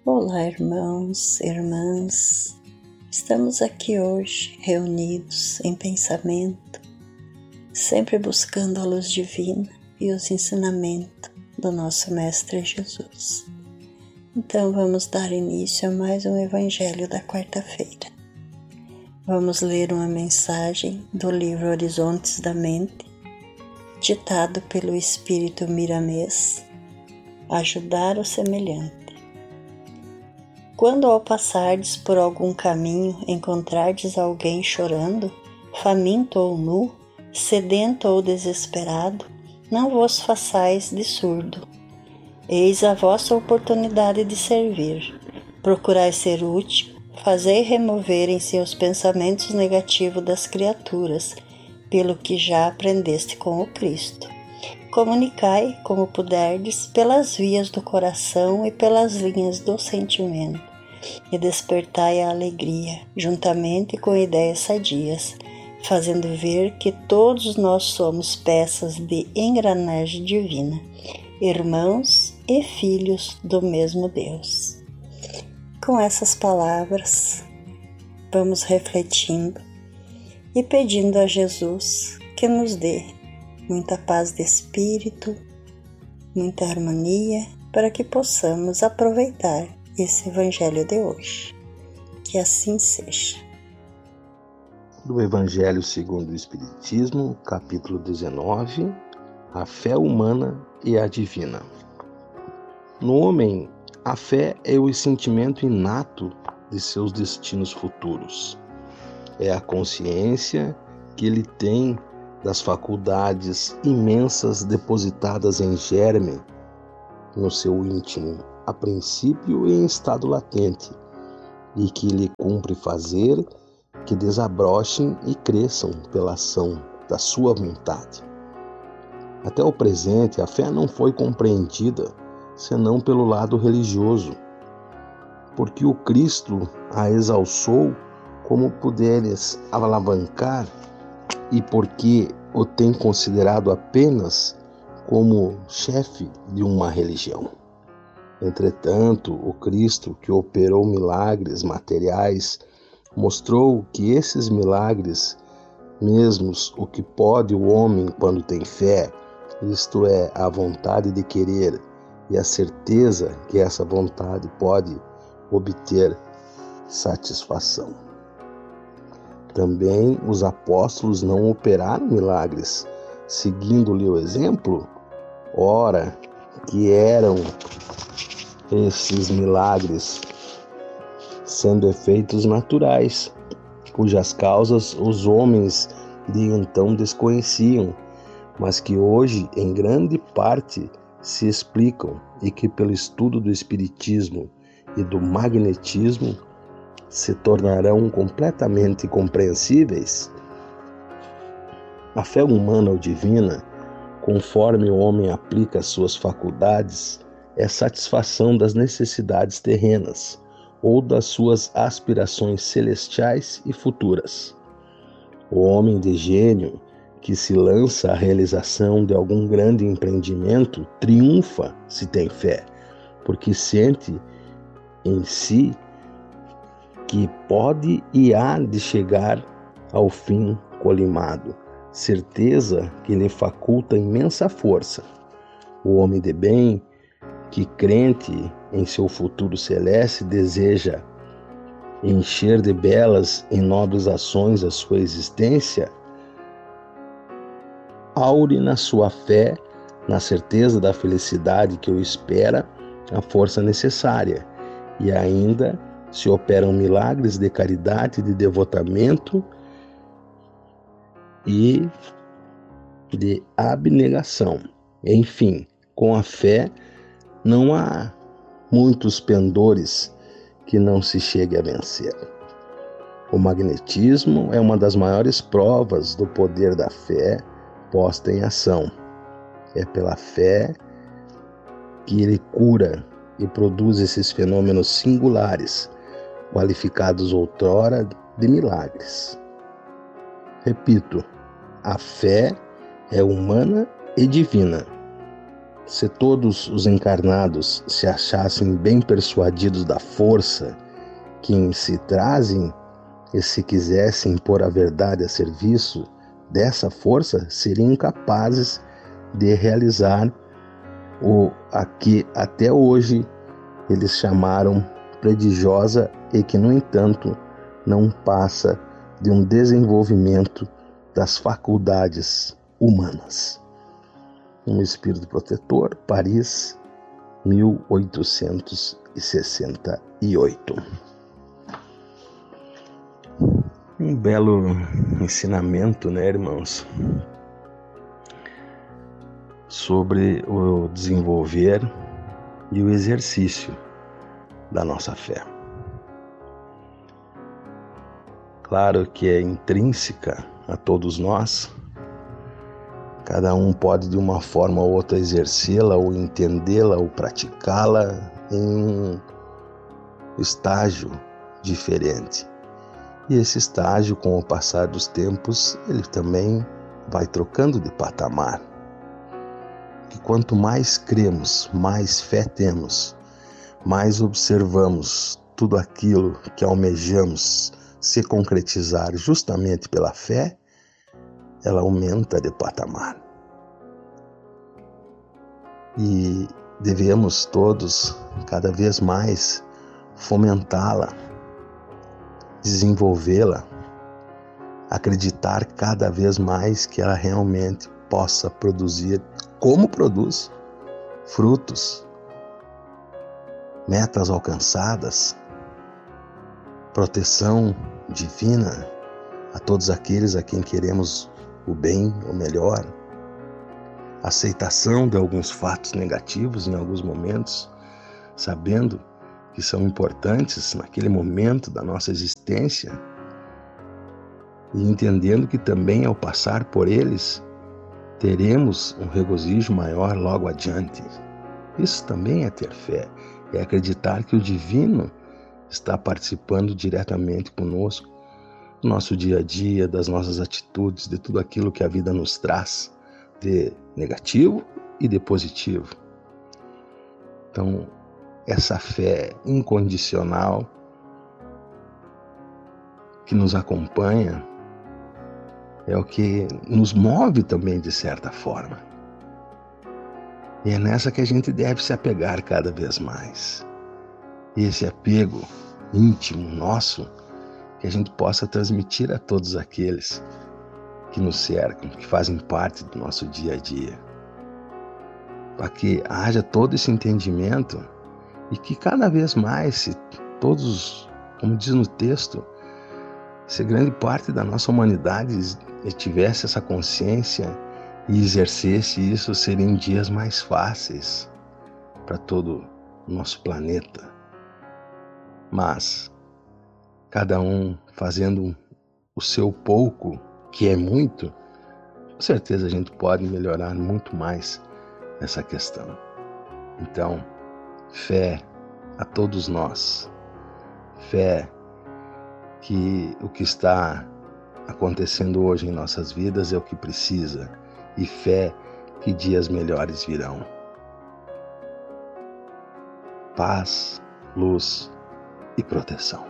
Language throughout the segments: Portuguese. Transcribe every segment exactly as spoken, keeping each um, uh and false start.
Olá, irmãos, irmãs. Estamos aqui hoje reunidos em pensamento, sempre buscando a luz divina e os ensinamentos do nosso Mestre Jesus. Então vamos dar início a mais um Evangelho da quarta-feira. Vamos ler uma mensagem do livro Horizontes da Mente, ditado pelo Espírito Miramês, Ajudar o Semelhante. Quando ao passardes por algum caminho encontrardes alguém chorando, faminto ou nu, sedento ou desesperado, não vos façais de surdo. Eis a vossa oportunidade de servir. Procurai ser útil, fazei remover em seus pensamentos negativos das criaturas, pelo que já aprendeste com o Cristo. Comunicai, como puderdes, pelas vias do coração e pelas linhas do sentimento, e despertai a alegria, juntamente com ideias sadias, fazendo ver que todos nós somos peças de engrenagem divina, irmãos e filhos do mesmo Deus. Com essas palavras, vamos refletindo e pedindo a Jesus que nos dê muita paz de espírito, muita harmonia, para que possamos aproveitar esse Evangelho de hoje. Que assim seja. Do Evangelho segundo o Espiritismo, capítulo dezenove, a fé humana e a divina. No homem, a fé é o sentimento inato de seus destinos futuros. É a consciência que ele tem das faculdades imensas depositadas em germe no seu íntimo, a princípio em estado latente, e que lhe cumpre fazer que desabrochem e cresçam pela ação da sua vontade. Até o presente, a fé não foi compreendida senão pelo lado religioso, porque o Cristo a exalçou como puderes alavancar e porque o tem considerado apenas como chefe de uma religião. Entretanto, o Cristo, que operou milagres materiais, mostrou que esses milagres, mesmos o que pode o homem quando tem fé, isto é, a vontade de querer e a certeza que essa vontade pode obter satisfação. Também os apóstolos não operaram milagres, seguindo-lhe o exemplo? Ora, que eram esses milagres, sendo efeitos naturais, cujas causas os homens de então desconheciam, mas que hoje, em grande parte, se explicam e que, pelo estudo do Espiritismo e do magnetismo, se tornarão completamente compreensíveis. A fé humana ou divina, conforme o homem aplica suas faculdades, é satisfação das necessidades terrenas ou das suas aspirações celestiais e futuras. O homem de gênio que se lança à realização de algum grande empreendimento triunfa se tem fé, porque sente em si que pode e há de chegar ao fim colimado, certeza que lhe faculta imensa força. O homem de bem, que crente em seu futuro celeste, deseja encher de belas e nobres ações a sua existência, aure na sua fé, na certeza da felicidade que o espera, a força necessária, e ainda se operam milagres de caridade, de devotamento e de abnegação. Enfim, com a fé não há muitos pendores que não se chegue a vencer. O magnetismo é uma das maiores provas do poder da fé posta em ação. É pela fé que ele cura e produz esses fenômenos singulares, qualificados outrora de milagres. Repito, a fé é humana e divina. se todos os encarnados se achassem bem persuadidos da força que em si trazem, e se quisessem pôr a verdade a serviço dessa força, seriam capazes de realizar o a que até hoje eles chamaram prodigiosa e que, no entanto, não passa de um desenvolvimento das faculdades humanas. Um espírito protetor, Paris, mil oitocentos e sessenta e oito. Um belo ensinamento, né, irmãos? Sobre o desenvolver e o exercício da nossa fé. Claro que é intrínseca a todos nós. Cada um pode de uma forma ou outra exercê-la, ou entendê-la, ou praticá-la em um estágio diferente. E esse estágio, com o passar dos tempos, ele também vai trocando de patamar. E quanto mais cremos, mais fé temos, mais observamos tudo aquilo que almejamos se concretizar justamente pela fé, ela aumenta de patamar. E devemos todos, cada vez mais, fomentá-la, desenvolvê-la, acreditar cada vez mais que ela realmente possa produzir, como produz, frutos, metas alcançadas, proteção divina a todos aqueles a quem queremos o bem, o melhor, aceitação de alguns fatos negativos em alguns momentos, sabendo que são importantes naquele momento da nossa existência e entendendo que também ao passar por eles teremos um regozijo maior logo adiante. Isso também é ter fé, é acreditar que o divino está participando diretamente conosco do nosso dia a dia, das nossas atitudes, de tudo aquilo que a vida nos traz de negativo e de positivo. Então, essa fé incondicional que nos acompanha é o que nos move também de certa forma. E é nessa que a gente deve se apegar cada vez mais. E esse apego íntimo nosso, que a gente possa transmitir a todos aqueles que nos cercam, que fazem parte do nosso dia a dia. Para que haja todo esse entendimento e que cada vez mais, se todos, como diz no texto, se grande parte da nossa humanidade tivesse essa consciência e exercesse isso, seriam dias mais fáceis para todo o nosso planeta. Mas cada um fazendo o seu pouco, que é muito, com certeza a gente pode melhorar muito mais essa questão. Então, fé a todos nós, fé que o que está acontecendo hoje em nossas vidas é o que precisa, e fé que dias melhores virão. Paz, luz e proteção.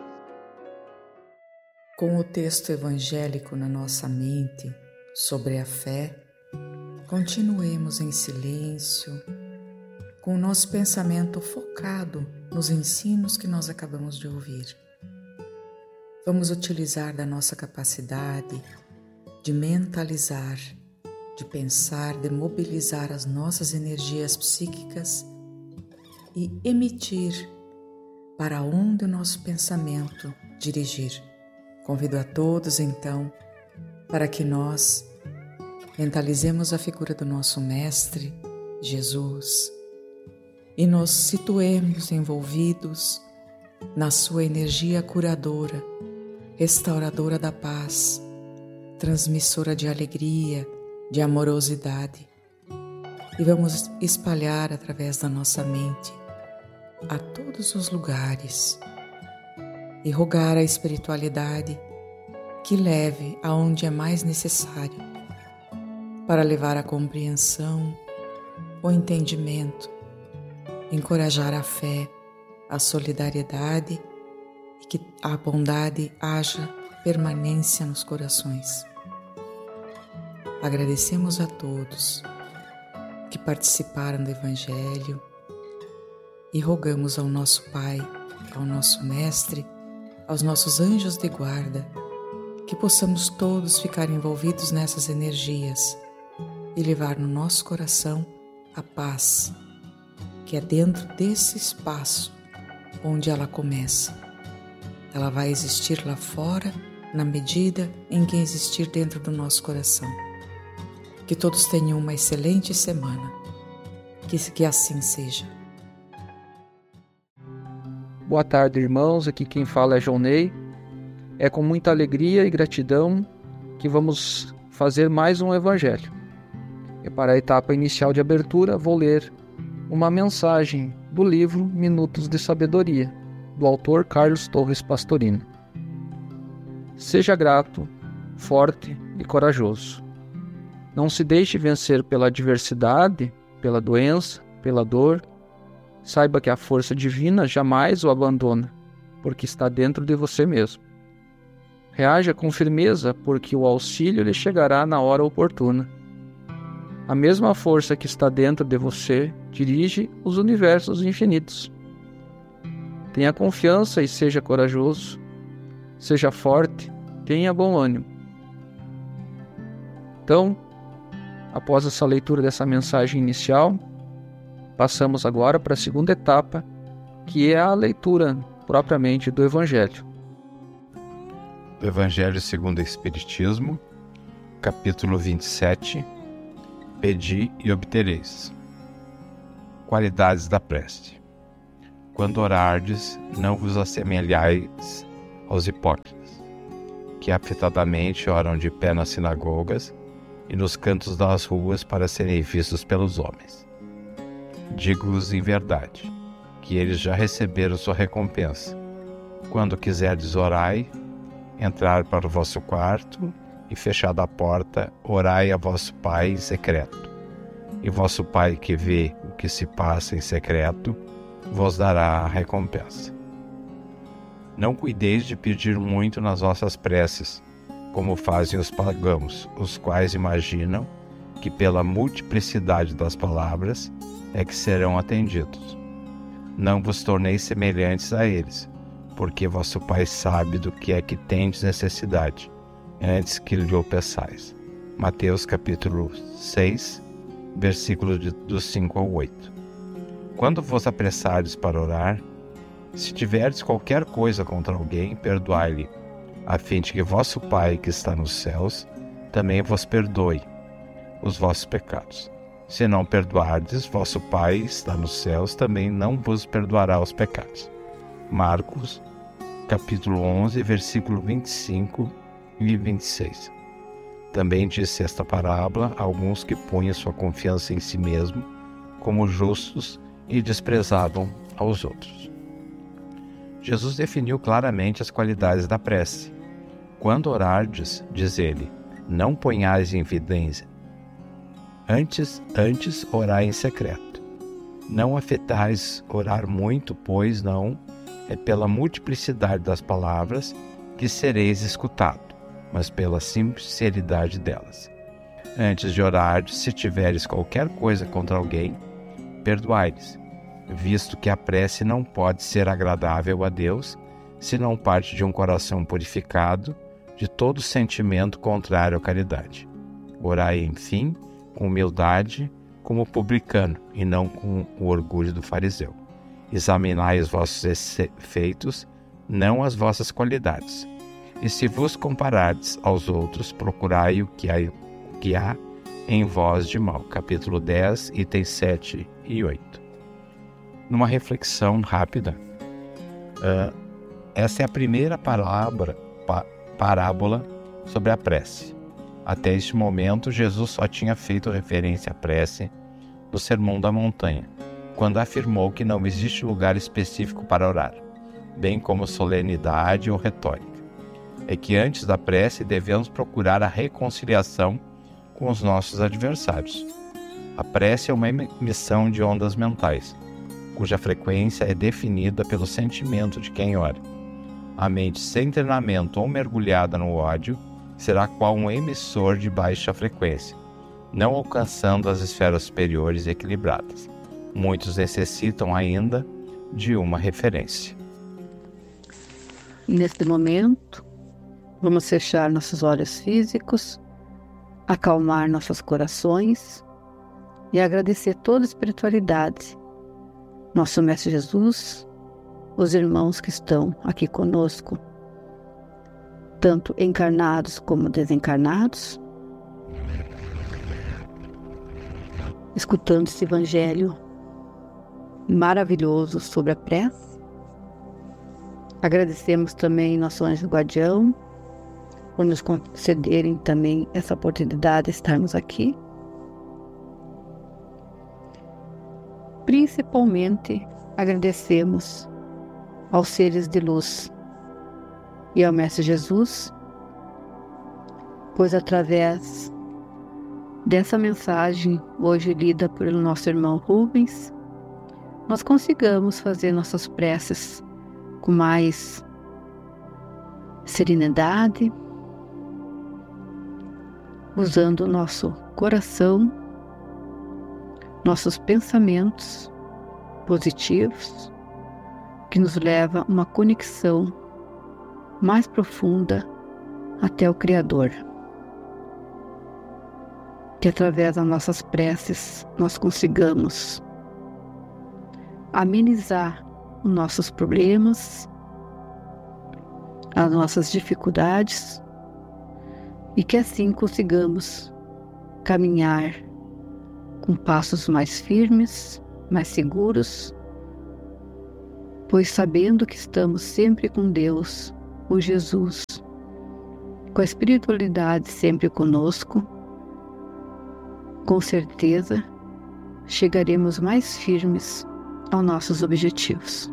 Com o texto evangélico na nossa mente sobre a fé, continuemos em silêncio, com o nosso pensamento focado nos ensinos que nós acabamos de ouvir. Vamos utilizar da nossa capacidade de mentalizar, de pensar, de mobilizar as nossas energias psíquicas e emitir para onde o nosso pensamento dirigir. Convido a todos, então, para que nós mentalizemos a figura do nosso Mestre, Jesus, e nos situemos envolvidos na sua energia curadora, restauradora da paz, transmissora de alegria, de amorosidade. E vamos espalhar através da nossa mente a todos os lugares e rogar a espiritualidade que leve aonde é mais necessário para levar a compreensão, o entendimento, encorajar a fé, a solidariedade e que a bondade haja permanência nos corações. Agradecemos a todos que participaram do Evangelho e rogamos ao nosso Pai, ao nosso Mestre, aos nossos anjos de guarda, que possamos todos ficar envolvidos nessas energias e levar no nosso coração a paz, que é dentro desse espaço onde ela começa. Ela vai existir lá fora na medida em que existir dentro do nosso coração. Que todos tenham uma excelente semana. Que, que assim seja. Boa tarde, irmãos. Aqui quem fala é João Ney. É com muita alegria e gratidão que vamos fazer mais um Evangelho. E para a etapa inicial de abertura, vou ler uma mensagem do livro Minutos de Sabedoria, do autor Carlos Torres Pastorino. Seja grato, forte e corajoso. Não se deixe vencer pela adversidade, pela doença, pela dor. Saiba que a força divina jamais o abandona, porque está dentro de você mesmo. Reaja com firmeza, porque o auxílio lhe chegará na hora oportuna. A mesma força que está dentro de você dirige os universos infinitos. Tenha confiança e seja corajoso. Seja forte, tenha bom ânimo. Então, após essa leitura dessa mensagem inicial, passamos agora para a segunda etapa, que é a leitura propriamente do Evangelho. Do Evangelho segundo o Espiritismo, capítulo vinte e sete, Pedi e obtereis. Qualidades da prece. Quando orardes, não vos assemelhais aos hipócritas, que afetadamente oram de pé nas sinagogas e nos cantos das ruas para serem vistos pelos homens. Digo-vos em verdade, que eles já receberam sua recompensa. Quando quiserdes orai, entrar para o vosso quarto e, fechada a porta, orai a vosso Pai em secreto. E vosso Pai que vê o que se passa em secreto, vos dará a recompensa. Não cuideis de pedir muito nas vossas preces, como fazem os pagãos, os quais imaginam que pela multiplicidade das palavras é que serão atendidos. Não vos torneis semelhantes a eles, porque vosso Pai sabe do que é que tendes necessidade, antes que lhe o peçais. Mateus capítulo seis, versículos de, dos cinco ao oito. Quando vos apressares para orar, se tiverdes qualquer coisa contra alguém, perdoai-lhe, a fim de que vosso Pai que está nos céus também vos perdoe os vossos pecados. Se não perdoardes, vosso Pai está nos céus também não vos perdoará os pecados. Marcos capítulo onze, versículo vinte e cinco e vinte e seis. Também disse esta parábola a alguns que punham sua confiança em si mesmo como justos e desprezavam aos outros. Jesus definiu claramente as qualidades da prece. Quando orardes, diz ele, não ponhais em evidência. Antes, antes orai em secreto. Não afetais orar muito, pois não é pela multiplicidade das palavras que sereis escutado, mas pela sinceridade delas. Antes de orardes, se tiveres qualquer coisa contra alguém, perdoai-lhes, visto que a prece não pode ser agradável a Deus se não parte de um coração purificado de todo sentimento contrário à caridade. Orai, enfim, com humildade, como publicano, e não com o orgulho do fariseu. Examinai os vossos efeitos, não as vossas qualidades. E se vos comparardes aos outros, procurai o que há, o que há em vós de mal. Capítulo dez, itens sete e oito. Numa reflexão rápida, uh, essa é a primeira parábola, pa, parábola sobre a prece. Até este momento, Jesus só tinha feito referência à prece no Sermão da Montanha, quando afirmou que não existe lugar específico para orar, bem como solenidade ou retórica. É que antes da prece devemos procurar a reconciliação com os nossos adversários. A prece é uma emissão de ondas mentais, cuja frequência é definida pelo sentimento de quem ora. A mente sem treinamento ou mergulhada no ódio será qual um emissor de baixa frequência, não alcançando as esferas superiores e equilibradas. Muitos necessitam ainda de uma referência. Neste momento, vamos fechar nossos olhos físicos, acalmar nossos corações e agradecer toda a espiritualidade, nosso Mestre Jesus, os irmãos que estão aqui conosco, tanto encarnados como desencarnados, escutando esse evangelho maravilhoso sobre a prece. Agradecemos também nosso anjo guardião por nos concederem também essa oportunidade de estarmos aqui. Principalmente agradecemos aos seres de luz e ao Mestre Jesus, pois através dessa mensagem hoje lida pelo nosso irmão Rubens, nós consigamos fazer nossas preces com mais serenidade, usando o nosso coração, nossos pensamentos positivos, que nos leva a uma conexão mais profunda até o Criador. Que através das nossas preces nós consigamos amenizar os nossos problemas, as nossas dificuldades, e que assim consigamos caminhar com passos mais firmes, mais seguros, pois sabendo que estamos sempre com Deus, o Jesus, com a espiritualidade sempre conosco, com certeza chegaremos mais firmes aos nossos objetivos.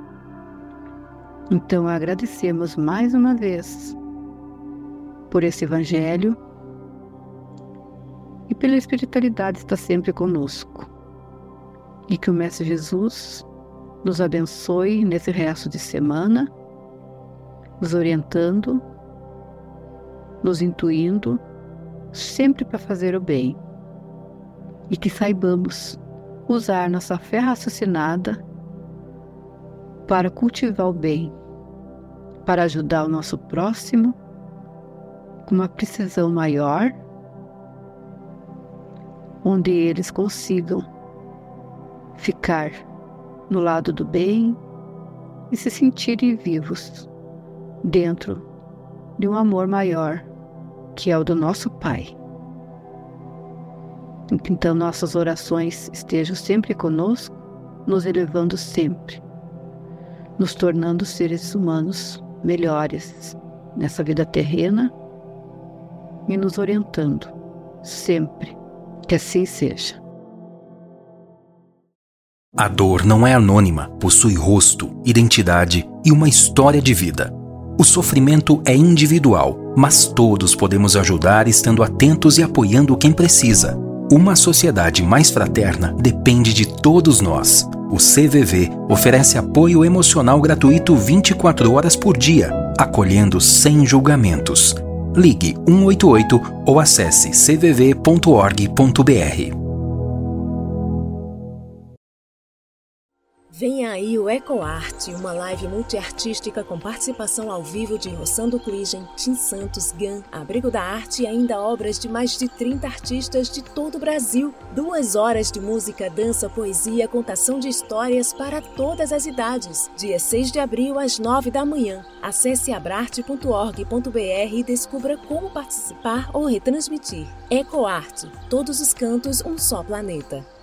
Então agradecemos mais uma vez por esse evangelho e pela espiritualidade estar sempre conosco. E que o Mestre Jesus nos abençoe nesse resto de semana, nos orientando, nos intuindo, sempre para fazer o bem. E que saibamos usar nossa fé raciocinada para cultivar o bem, para ajudar o nosso próximo com uma precisão maior, onde eles consigam ficar no lado do bem e se sentirem vivos dentro de um amor maior, que é o do nosso Pai. Então nossas orações estejam sempre conosco, nos elevando sempre, nos tornando seres humanos melhores nessa vida terrena e nos orientando sempre. Que assim seja. A dor não é anônima, possui rosto, identidade e uma história de vida. O sofrimento é individual, mas todos podemos ajudar estando atentos e apoiando quem precisa. Uma sociedade mais fraterna depende de todos nós. O C V V oferece apoio emocional gratuito vinte e quatro horas por dia, acolhendo sem julgamentos. Ligue um oito oito ou acesse c v v ponto org ponto b r. Venha aí o EcoArte, uma live multiartística com participação ao vivo de Rossando Cligem, Tim Santos, Gan, Abrigo da Arte e ainda obras de mais de trinta artistas de todo o Brasil. Duas horas de música, dança, poesia, contação de histórias para todas as idades. Dia seis de abril, às nove da manhã. Acesse abrarte ponto org ponto b r e descubra como participar ou retransmitir. EcoArte, todos os cantos, um só planeta.